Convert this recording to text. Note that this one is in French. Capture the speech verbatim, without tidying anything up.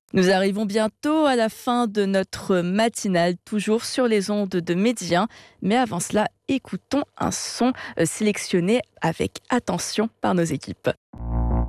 Nous arrivons bientôt à la fin de notre matinale, toujours sur les ondes de Médien. Mais avant cela, écoutons un son sélectionné avec attention par nos équipes.